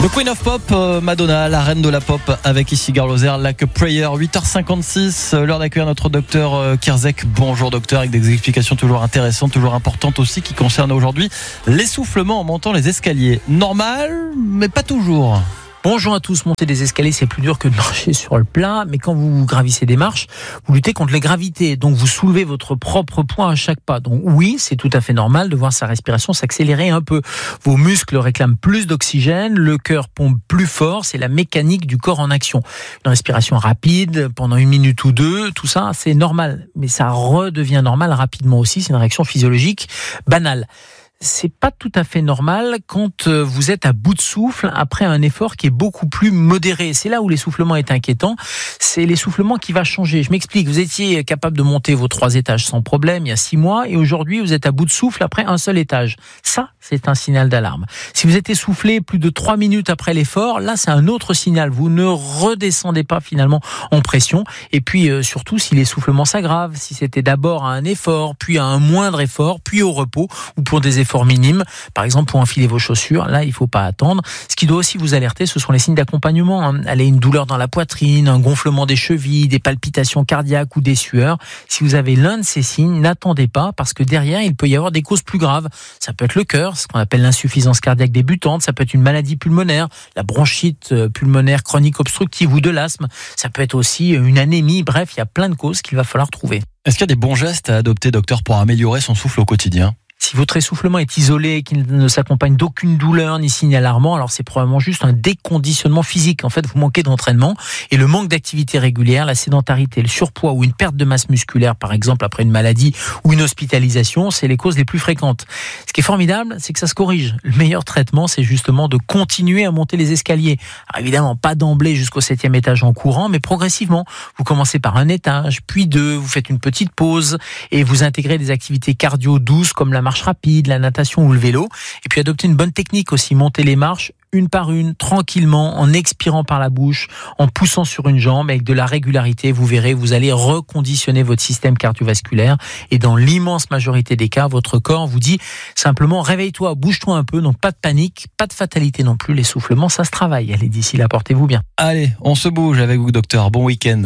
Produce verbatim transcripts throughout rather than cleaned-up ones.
The Queen of Pop, Madonna, la reine de la pop, avec ici Gare Lozère, Like a Prayer, huit heures cinquante-six, l'heure d'accueillir notre docteur Kierzek. Bonjour docteur, avec des explications toujours intéressantes, toujours importantes aussi, qui concernent aujourd'hui l'essoufflement en montant les escaliers. Normal, mais pas toujours. Bonjour à tous, monter des escaliers c'est plus dur que de marcher sur le plat, mais quand vous gravissez des marches, vous luttez contre les gravités, donc vous soulevez votre propre poids à chaque pas. Donc oui, c'est tout à fait normal de voir sa respiration s'accélérer un peu. Vos muscles réclament plus d'oxygène, le cœur pompe plus fort, c'est la mécanique du corps en action. Une respiration rapide pendant une minute ou deux, tout ça c'est normal, mais ça redevient normal rapidement aussi, c'est une réaction physiologique banale. C'est pas tout à fait normal quand vous êtes à bout de souffle après un effort qui est beaucoup plus modéré. C'est là où l'essoufflement est inquiétant. C'est l'essoufflement qui va changer. Je m'explique. Vous étiez capable de monter vos trois étages sans problème il y a six mois et aujourd'hui vous êtes à bout de souffle après un seul étage. Ça, c'est un signal d'alarme. Si vous êtes essoufflé plus de trois minutes après l'effort, là c'est un autre signal. Vous ne redescendez pas finalement en pression. Et puis euh, surtout si l'essoufflement s'aggrave, si c'était d'abord à un effort, puis à un moindre effort, puis au repos ou pour des efforts minime, par exemple pour enfiler vos chaussures, là il ne faut pas attendre. Ce qui doit aussi vous alerter, ce sont les signes d'accompagnement. Allez, une douleur dans la poitrine, un gonflement des chevilles, des palpitations cardiaques ou des sueurs. Si vous avez l'un de ces signes, n'attendez pas parce que derrière il peut y avoir des causes plus graves. Ça peut être le cœur, ce qu'on appelle l'insuffisance cardiaque débutante, ça peut être une maladie pulmonaire, la bronchite pulmonaire chronique obstructive ou de l'asthme, ça peut être aussi une anémie, bref, il y a plein de causes qu'il va falloir trouver. Est-ce qu'il y a des bons gestes à adopter, docteur, pour améliorer son souffle au quotidien ? Si votre essoufflement est isolé et qu'il ne s'accompagne d'aucune douleur ni signe alarmant, alors c'est probablement juste un déconditionnement physique. En fait, vous manquez d'entraînement et le manque d'activité régulière, la sédentarité, le surpoids ou une perte de masse musculaire, par exemple après une maladie ou une hospitalisation, c'est les causes les plus fréquentes. Ce qui est formidable, c'est que ça se corrige. Le meilleur traitement, c'est justement de continuer à monter les escaliers. Alors évidemment, pas d'emblée jusqu'au septième étage en courant, mais progressivement. Vous commencez par un étage, puis deux, vous faites une petite pause et vous intégrez des activités cardio douces comme la marche rapide, la natation ou le vélo. Et puis adopter une bonne technique aussi, monter les marches une par une, tranquillement, en expirant par la bouche, en poussant sur une jambe, avec de la régularité. Vous verrez, vous allez reconditionner votre système cardiovasculaire et dans l'immense majorité des cas, votre corps vous dit simplement réveille-toi, bouge-toi un peu, donc pas de panique, pas de fatalité non plus. L'essoufflement, ça se travaille. Allez, d'ici là, portez-vous bien. Allez, on se bouge avec vous, docteur. Bon week-end.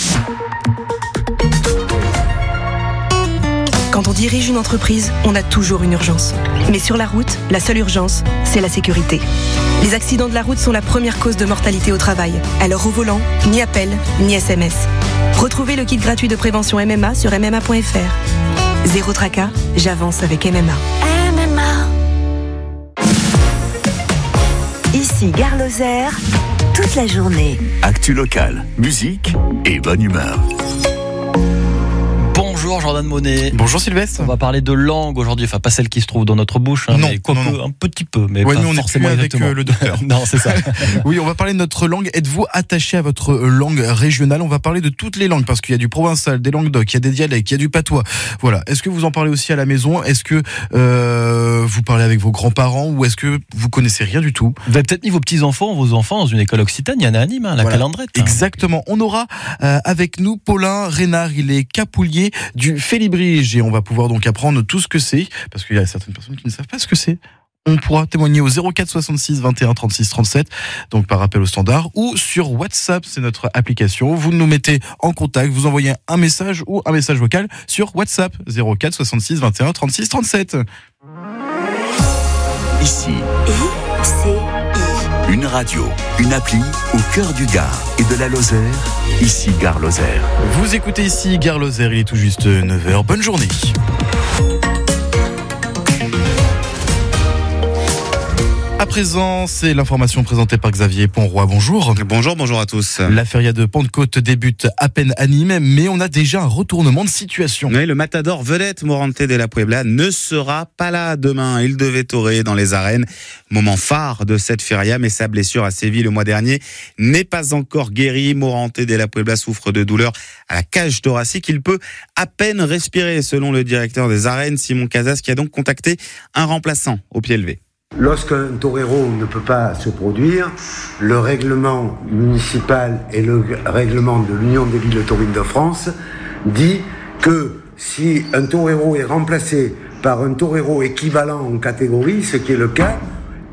Quand on dirige une entreprise, on a toujours une urgence. Mais sur la route, la seule urgence, c'est la sécurité. Les accidents de la route sont la première cause de mortalité au travail. Alors au volant, ni appel, ni S M S. Retrouvez le kit gratuit de prévention M M A sur m m a point f r. Zéro tracas, j'avance avec M M A. M M A. Ici Gare Lozère, toute la journée. Actu locale, musique et bonne humeur. Bonjour Jordan Monet. Bonjour Sylvestre. On va parler de langue aujourd'hui, enfin pas celle qui se trouve dans notre bouche, hein, non, mais quoi non, peu, non. un petit peu, mais ouais, pas nous on forcément est plus avec exactement. euh, le docteur. Non, c'est ça. Oui, on va parler de notre langue. Êtes-vous attaché à votre langue régionale ? On va parler de toutes les langues parce qu'il y a du provençal, des languedoc, il y a des dialectes, il y a du patois. Voilà. Est-ce que vous en parlez aussi à la maison ? Est-ce que euh, vous parlez avec vos grands-parents ou est-ce que vous connaissez rien du tout ? Vous avez peut-être mis vos petits-enfants, vos enfants dans une école occitane, il y en a à Nîmes, hein, la Voilà. Calandrette. Hein. Exactement. On aura euh, avec nous Paulin Reynard, il est capoulier du Félibrige et on va pouvoir donc apprendre tout ce que c'est parce qu'il y a certaines personnes qui ne savent pas ce que c'est. On pourra témoigner au zéro quatre soixante-six vingt et un trente-six trente-sept, donc par appel au standard, ou sur WhatsApp, c'est notre application. Vous nous mettez en contact, vous envoyez un message ou un message vocal sur WhatsApp, zéro quatre soixante-six vingt et un trente-six trente-sept. Ici, I C I. une radio, une appli au cœur du Gard et de la Lozère. Ici Gare Lozère. Vous écoutez ici Gare Lozère, il est tout juste neuf heures. Bonne journée. À présent, c'est l'information présentée par Xavier Ponroy. Bonjour. Bonjour, bonjour à tous. La feria de Pentecôte débute à peine à Nîmes, mais on a déjà un retournement de situation. Oui, le matador vedette Morante de la Puebla ne sera pas là demain. Il devait torer dans les arènes. Moment phare de cette feria, mais sa blessure à Séville le mois dernier n'est pas encore guérie. Morante de la Puebla souffre de douleurs à la cage thoracique. Il peut à peine respirer, selon le directeur des arènes, Simon Casas, qui a donc contacté un remplaçant au pied levé. Lorsqu'un torero ne peut pas se produire, le règlement municipal et le règlement de l'Union des villes taurines de France dit que si un torero est remplacé par un torero équivalent en catégorie, ce qui est le cas,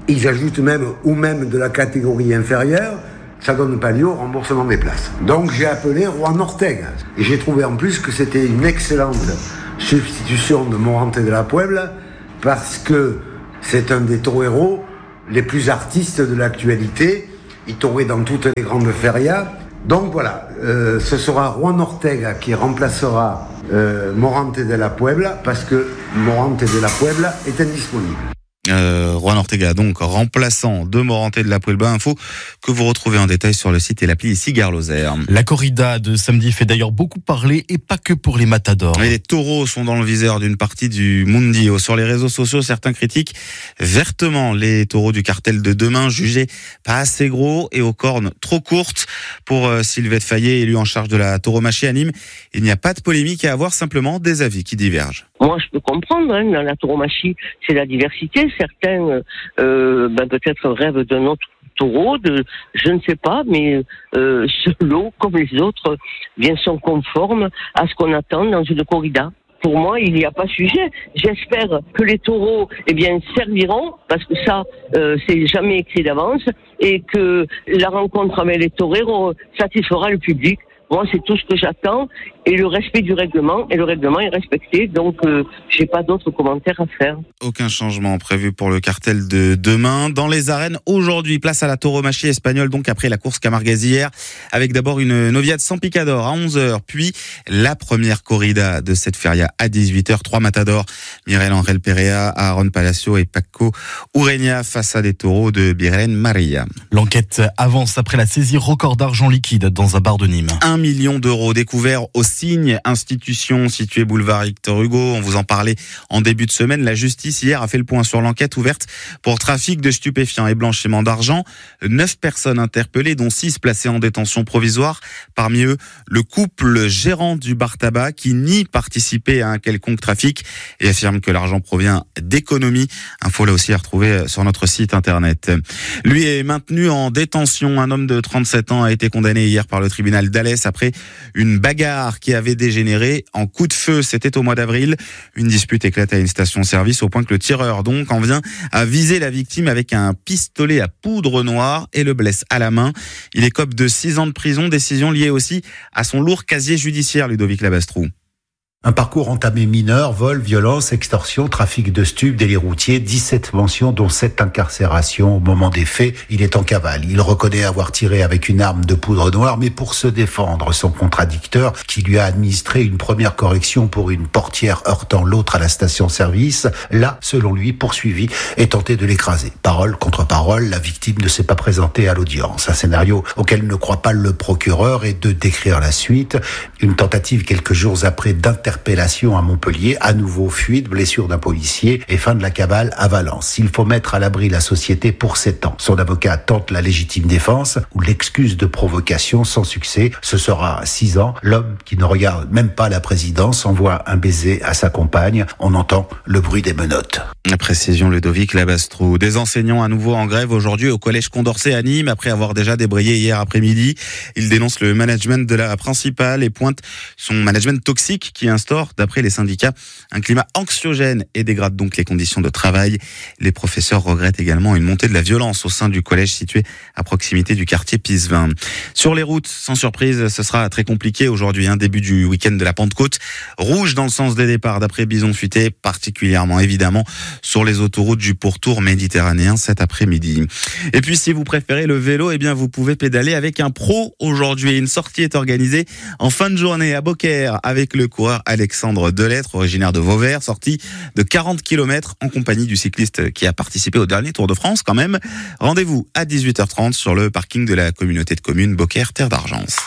ils ajoutent même, ou même de la catégorie inférieure, ça donne pas lieu au remboursement des places. Donc j'ai appelé Juan Ortega. Et j'ai trouvé en plus que c'était une excellente substitution de Morante de la Puebla, parce que c'est un des toreros les plus artistes de l'actualité. Il torait dans toutes les grandes ferias. Donc voilà, euh, ce sera Juan Ortega qui remplacera euh, Morante de la Puebla, parce que Morante de la Puebla est indisponible. Euh, Juan Ortega, donc remplaçant de Morante de la Puebla, info que vous retrouvez en détail sur le site et l'appli Cigar Lozère. La corrida de samedi fait d'ailleurs beaucoup parler, et pas que pour les matadors. Et les taureaux sont dans le viseur d'une partie du Mundio. Sur les réseaux sociaux, certains critiquent vertement les taureaux du cartel de demain, jugés pas assez gros et aux cornes trop courtes. Pour euh, Sylvette Fayet, élu en charge de la tauromachie à Nîmes, il n'y a pas de polémique à avoir, simplement des avis qui divergent. Moi, je peux comprendre, hein, dans la tauromachie, c'est la diversité. Certains, euh, ben, peut-être rêvent d'un autre taureau, de, je ne sais pas, mais euh, ce lot, comme les autres, bien sont conformes à ce qu'on attend dans une corrida. Pour moi, il n'y a pas sujet. J'espère que les taureaux, eh bien, serviront, parce que ça, euh, c'est jamais écrit d'avance, et que la rencontre avec les toreros satisfera le public. Moi, c'est tout ce que j'attends, et le respect du règlement, et le règlement est respecté, donc euh, j'ai pas d'autres commentaires à faire. Aucun changement prévu pour le cartel de demain. Dans les arènes, aujourd'hui, place à la tauromachie espagnole, donc après la course Camarguez hier, avec d'abord une noviade sans picador à onze heures, puis la première corrida de cette feria à dix-huit heures, trois matadors, Miguel Angel Perea, Aaron Palacio et Paco Ureña face à des taureaux de Birren Maria. L'enquête avance après la saisie record d'argent liquide dans un bar de Nîmes. Un million d'euros découverts au Signe, institution située boulevard Victor Hugo. On vous en parlait en début de semaine. La justice hier a fait le point sur l'enquête ouverte pour trafic de stupéfiants et blanchiment d'argent. Neuf personnes interpellées, dont six placées en détention provisoire. Parmi eux, le couple gérant du bar tabac qui nie participer à un quelconque trafic et affirme que l'argent provient d'économies. Info là aussi à retrouver sur notre site internet. Lui est maintenu en détention. Un homme de trente-sept ans a été condamné hier par le tribunal d'Alès après une bagarre qui avait dégénéré en coup de feu. C'était au mois d'avril. Une dispute éclate à une station-service au point que le tireur donc en vient à viser la victime avec un pistolet à poudre noire et le blesse à la main. Il écope de six ans de prison, décision liée aussi à son lourd casier judiciaire, Ludovic Labastrou. Un parcours entamé mineur, vol, violence, extorsion, trafic de stupes, délit routier, dix-sept mentions dont sept incarcérations. Au moment des faits, il est en cavale. Il reconnaît avoir tiré avec une arme de poudre noire, mais pour se défendre, son contradicteur, qui lui a administré une première correction pour une portière heurtant l'autre à la station-service, l'a, selon lui, poursuivi et tenté de l'écraser. Parole contre parole, la victime ne s'est pas présentée à l'audience. Un scénario auquel ne croit pas le procureur et de décrire la suite. Une tentative quelques jours après d'interpellation Interpellation à Montpellier, à nouveau fuite, blessure d'un policier et fin de la cabale à Valence. Il faut mettre à l'abri la société pour sept ans. Son avocat tente la légitime défense ou l'excuse de provocation sans succès. Ce sera six ans. L'homme qui ne regarde même pas la présidence envoie un baiser à sa compagne. On entend le bruit des menottes. Précision Ludovic Labastrou. Des enseignants à nouveau en grève aujourd'hui au collège Condorcet à Nîmes après avoir déjà débrayé hier après-midi. Ils dénoncent le management de la principale et pointent son management toxique qui instaure, d'après les syndicats, un climat anxiogène et dégrade donc les conditions de travail. Les professeurs regrettent également une montée de la violence au sein du collège situé à proximité du quartier Pisevin. Sur les routes, sans surprise, ce sera très compliqué aujourd'hui, un début du week-end de la Pentecôte. Rouge dans le sens des départs, d'après Bison Futé, particulièrement évidemment sur les autoroutes du pourtour méditerranéen cet après-midi. Et puis si vous préférez le vélo, eh bien vous pouvez pédaler avec un pro aujourd'hui. Une sortie est organisée en fin de journée à Beaucaire avec le coureur Alexandre Delettre, originaire de Vauvert, sortie de quarante kilomètres en compagnie du cycliste qui a participé au dernier Tour de France quand même. Rendez-vous à dix-huit heures trente sur le parking de la communauté de communes Beaucaire Terre d'Argence.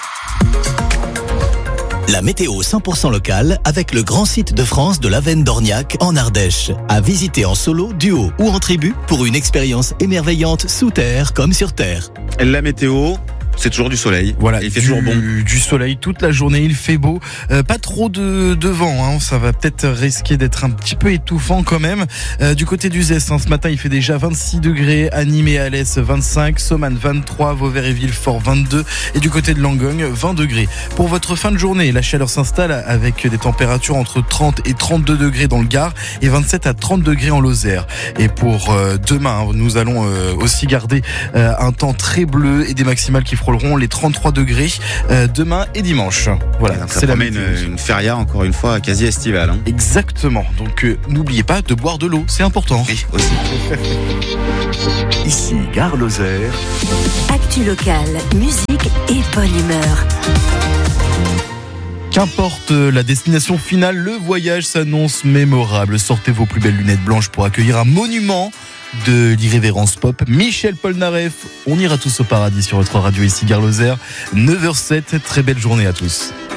La météo cent pour cent locale avec le grand site de France de l'Avenne d'Orniac en Ardèche. À visiter en solo, duo ou en tribu pour une expérience émerveillante sous terre comme sur terre. La météo, C'est toujours du soleil. Voilà, et il fait du, toujours bon. Du soleil toute la journée, il fait beau. Euh, pas trop de, de vent, hein. Ça va peut-être risquer d'être un petit peu étouffant quand même. Euh, du côté du Zest, hein, ce matin, il fait déjà vingt-six degrés. À Nîmes et Alès, vingt-cinq. Soman, vingt-trois. Vauvert et Villefort, vingt-deux. Et du côté de Langogne, vingt degrés. Pour votre fin de journée, la chaleur s'installe avec des températures entre trente et trente-deux degrés dans le Gard et vingt-sept à trente degrés en Lozère. Et pour euh, demain, hein, nous allons euh, aussi garder euh, un temps très bleu et des maximales qui frôleront les trente-trois degrés euh, demain et dimanche. Voilà, donc ça c'est la promet une, une feria encore une fois quasi estivale. Hein. Exactement. Donc euh, n'oubliez pas de boire de l'eau, c'est important. Oui, aussi. Ici Gare Lozère. Actu locale, musique et bonne humeur. Qu'importe la destination finale, le voyage s'annonce mémorable. Sortez vos plus belles lunettes blanches pour accueillir un monument de l'irrévérence pop, Michel Polnareff. On ira tous au paradis sur votre radio ici Gare Lozère. neuf heures zéro sept, très belle journée à tous.